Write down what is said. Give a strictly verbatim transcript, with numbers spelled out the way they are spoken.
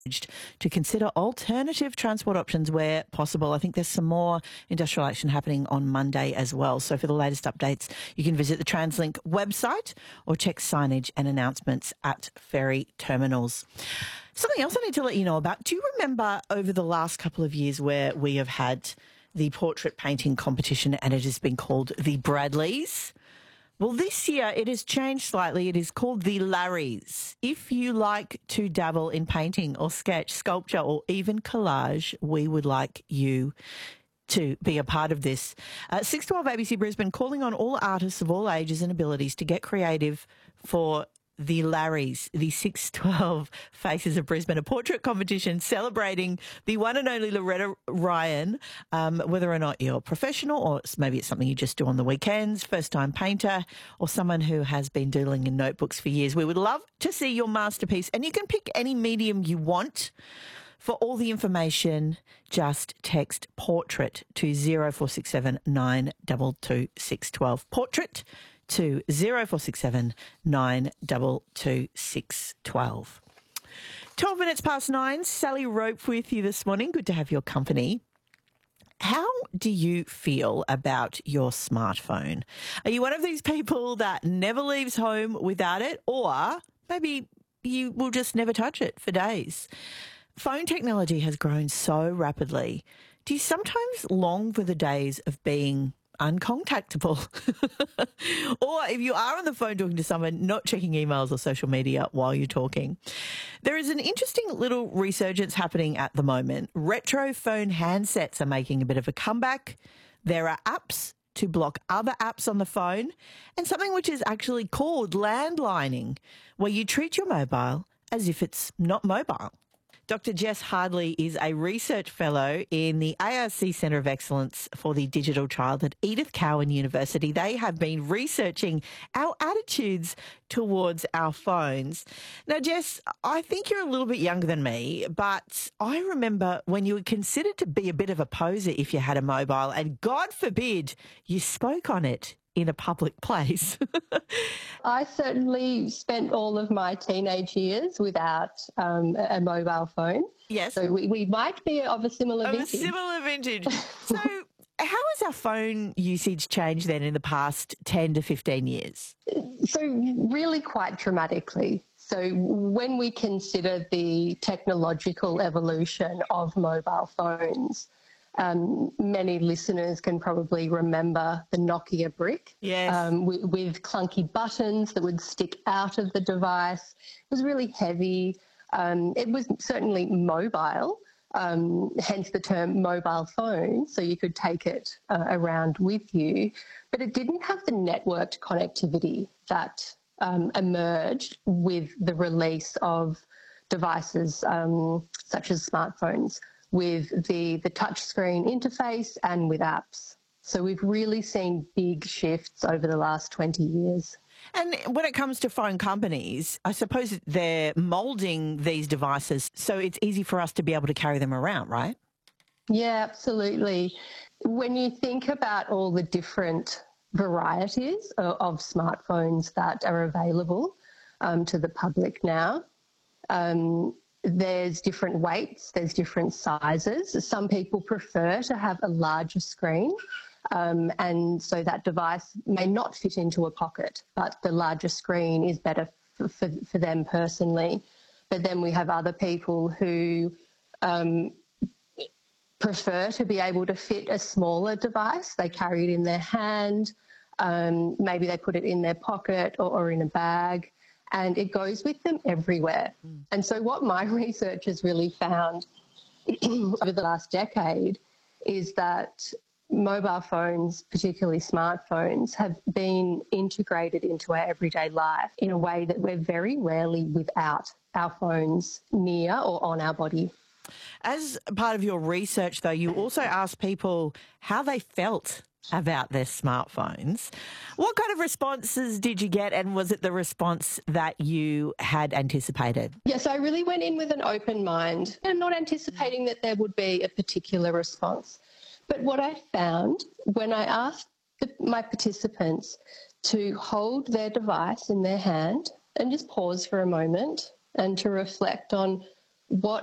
to consider alternative transport options where possible. I think there's some more industrial action happening on Monday as well. So for the latest updates, you can visit the TransLink website or check signage and announcements at ferry terminals. Something else I need to let you know about. Do you remember over the last couple of years where we have had the portrait painting competition and it has been called the Bradleys? Well, this year it has changed slightly. It is called the Larrys. If you like to dabble in painting or sketch, sculpture or even collage, we would like you to be a part of this. Uh, six twelve A B C Brisbane calling on all artists of all ages and abilities to get creative for the Larrys, the six twelve Faces of Brisbane, a portrait competition celebrating the one and only Loretta Ryan, um, whether or not you're professional or maybe it's something you just do on the weekends, first-time painter or someone who has been doodling in notebooks for years. We would love to see your masterpiece, and you can pick any medium you want. For all the information, just text portrait to zero four six seven nine two two six one two. Portrait to zero four six seven nine two two six one two. twelve minutes past nine, Sally Rope with you this morning. Good to have your company. How do you feel about your smartphone? Are you one of these people that never leaves home without it, or maybe you will just never touch it for days? Phone technology has grown so rapidly. Do you sometimes long for the days of being uncontactable? Or if you are on the phone talking to someone, not checking emails or social media while you're talking? There is an interesting little resurgence happening at the moment. Retro phone handsets are making a bit of a comeback. There are apps to block other apps on the phone, and something which is actually called landlining, where you treat your mobile as if it's not mobile. Doctor Jess Hardley is a research fellow in the A R C Centre of Excellence for the Digital Child at Edith Cowan University. They have been researching our attitudes towards our phones. Now, Jess, I think you're a little bit younger than me, but I remember when you were considered to be a bit of a poser if you had a mobile, and God forbid you spoke on it in a public place. I certainly spent all of my teenage years without um, a mobile phone. Yes. So we, we might be of a similar of vintage. a similar vintage. So how has our phone usage changed then in the past ten to fifteen years? So really quite dramatically. So when we consider the technological evolution of mobile phones, Um, many listeners can probably remember the Nokia brick, yes. um, with, with clunky buttons that would stick out of the device. It was really heavy. Um, it was certainly mobile, um, hence the term mobile phone, so you could take it uh, around with you. But it didn't have the networked connectivity that um, emerged with the release of devices um, such as smartphones, with the, the touchscreen interface and with apps. So we've really seen big shifts over the last twenty years. And when it comes to phone companies, I suppose they're moulding these devices so it's easy for us to be able to carry them around, right? Yeah, absolutely. When you think about all the different varieties of, of smartphones that are available um, to the public now, um, there's different weights, there's different sizes. Some people prefer to have a larger screen, um, and so that device may not fit into a pocket, but the larger screen is better for, for, for them personally. But then we have other people who um, prefer to be able to fit a smaller device. They carry it in their hand, um, maybe they put it in their pocket or, or in a bag, and it goes with them everywhere. Mm. And so what my research has really found over the last decade is that mobile phones, particularly smartphones, have been integrated into our everyday life in a way that we're very rarely without our phones near or on our body. As part of your research, though, you also asked people how they felt about their smartphones. What kind of responses did you get, and was it the response that you had anticipated? Yes, I really went in with an open mind and not anticipating that there would be a particular response. But what I found when I asked the, my participants to hold their device in their hand and just pause for a moment and to reflect on what